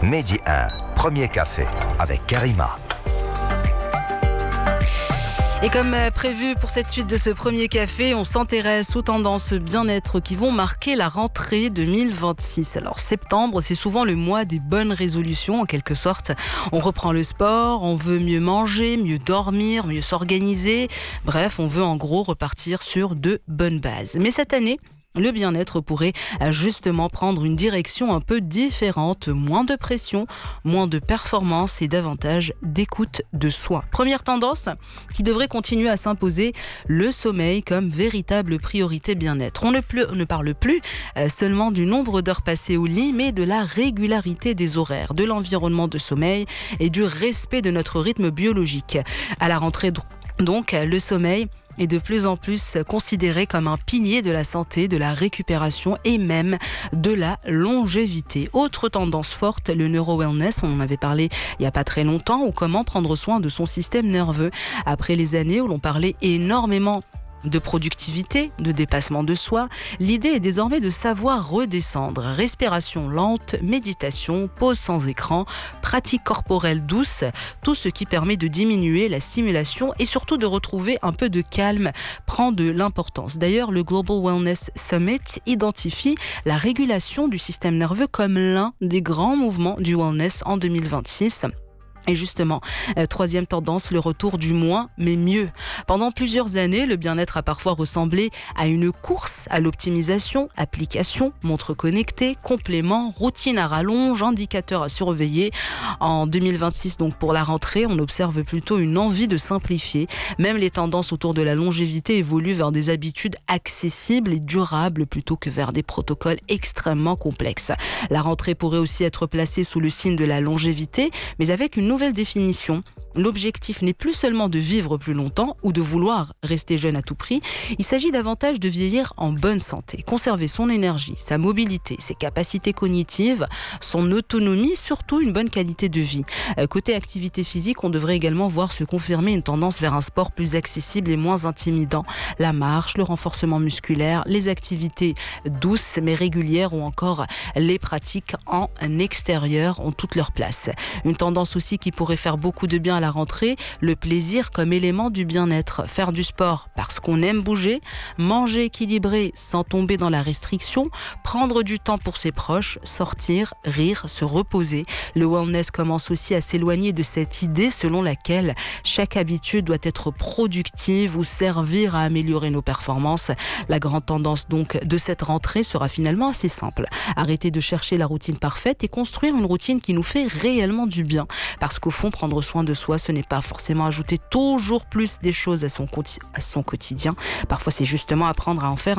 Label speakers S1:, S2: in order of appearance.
S1: Medi 1, premier café avec Karima.
S2: Et comme prévu pour cette suite de ce premier café, on s'intéresse aux tendances bien-être qui vont marquer la rentrée 2026. Alors septembre, c'est souvent le mois des bonnes résolutions en quelque sorte. On reprend le sport, on veut mieux manger, mieux dormir, mieux s'organiser. Bref, on veut en gros repartir sur de bonnes bases. Mais cette année, le bien-être pourrait justement prendre une direction un peu différente, moins de pression, moins de performance et davantage d'écoute de soi. Première tendance qui devrait continuer à s'imposer, le sommeil comme véritable priorité bien-être. On ne parle plus seulement du nombre d'heures passées au lit, mais de la régularité des horaires, de l'environnement de sommeil et du respect de notre rythme biologique. À la rentrée donc, le sommeil est de plus en plus considéré comme un pilier de la santé, de la récupération et même de la longévité. Autre tendance forte, le neuro-wellness, on en avait parlé il n'y a pas très longtemps, ou comment prendre soin de son système nerveux. Après les années où l'on parlait énormément de productivité, de dépassement de soi, l'idée est désormais de savoir redescendre. Respiration lente, méditation, pause sans écran, pratique corporelle douce, tout ce qui permet de diminuer la stimulation et surtout de retrouver un peu de calme prend de l'importance. D'ailleurs, le Global Wellness Summit identifie la régulation du système nerveux comme l'un des grands mouvements du wellness en 2026. Et justement, troisième tendance, le retour du moins, mais mieux. Pendant plusieurs années, le bien-être a parfois ressemblé à une course à l'optimisation, applications, montres connectées, compléments, routines à rallonge, indicateurs à surveiller. En 2026, donc pour la rentrée, on observe plutôt une envie de simplifier. Même les tendances autour de la longévité évoluent vers des habitudes accessibles et durables plutôt que vers des protocoles extrêmement complexes. La rentrée pourrait aussi être placée sous le signe de la longévité, mais avec une nouvelle définition. L'objectif n'est plus seulement de vivre plus longtemps ou de vouloir rester jeune à tout prix. Il s'agit davantage de vieillir en bonne santé, conserver son énergie, sa mobilité, ses capacités cognitives, son autonomie, surtout une bonne qualité de vie. Côté activité physique, on devrait également voir se confirmer une tendance vers un sport plus accessible et moins intimidant. La marche, le renforcement musculaire, les activités douces mais régulières ou encore les pratiques en extérieur ont toute leur place. Une tendance aussi qui pourrait faire beaucoup de bien à la rentrée, le plaisir comme élément du bien-être. Faire du sport parce qu'on aime bouger, manger équilibré sans tomber dans la restriction, prendre du temps pour ses proches, sortir, rire, se reposer. Le wellness commence aussi à s'éloigner de cette idée selon laquelle chaque habitude doit être productive ou servir à améliorer nos performances. La grande tendance donc de cette rentrée sera finalement assez simple. Arrêter de chercher la routine parfaite et construire une routine qui nous fait réellement du bien. Parce qu'au fond, prendre soin de soi, ce n'est pas forcément ajouter toujours plus des choses à son quotidien. Parfois, c'est justement apprendre à en faire